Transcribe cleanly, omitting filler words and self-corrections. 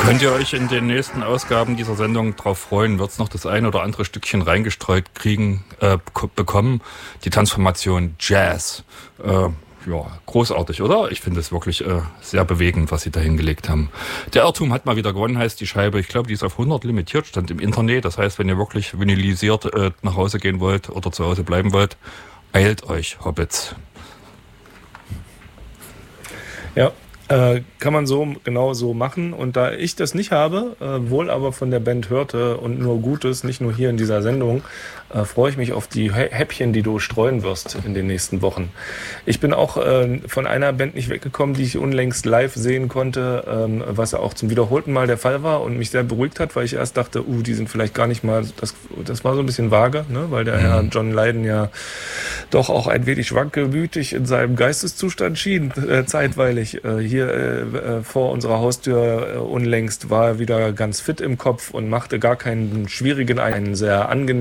Könnt ihr euch in den nächsten Ausgaben dieser Sendung drauf freuen? Wird es noch das ein oder andere Stückchen reingestreut bekommen? Die Transformation Jazz. Ja, großartig, oder? Ich finde es wirklich sehr bewegend, was sie da hingelegt haben. Der Irrtum hat mal wieder gewonnen, heißt die Scheibe. Ich glaube, die ist auf 100 limitiert, stand im Internet. Das heißt, wenn ihr wirklich vinylisiert nach Hause gehen wollt oder zu Hause bleiben wollt, eilt euch, Hobbits. Ja, kann man genau so machen. Und da ich das nicht habe, wohl aber von der Band hörte und nur Gutes, nicht nur hier in dieser Sendung, freue ich mich auf die Häppchen, die du streuen wirst in den nächsten Wochen. Ich bin auch von einer Band nicht weggekommen, die ich unlängst live sehen konnte, was auch zum wiederholten Mal der Fall war und mich sehr beruhigt hat, weil ich erst dachte, die sind vielleicht gar nicht mal, das war so ein bisschen vage, ne? Weil der Herr John Lydon ja doch auch ein wenig wankelmütig in seinem Geisteszustand schien, zeitweilig. Hier vor unserer Haustür unlängst war er wieder ganz fit im Kopf und machte gar keinen schwierigen, einen sehr angenehmen